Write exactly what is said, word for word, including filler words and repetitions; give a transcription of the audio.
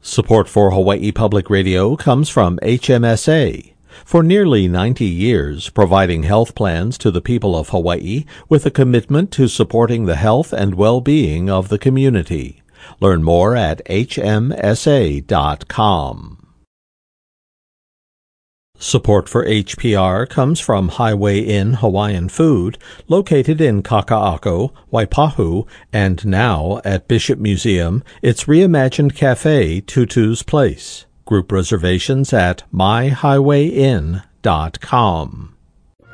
Support for Hawaii Public Radio comes from H M S A. For nearly ninety years, providing health plans to the people of Hawaii with a commitment to supporting the health and well-being of the community. Learn more at H M S A dot com. Support for H P R comes from Highway Inn Hawaiian Food, located in Kaka'ako, Waipahu, and now at Bishop Museum, its reimagined cafe, Tutu's Place. Group reservations at my highway inn dot com.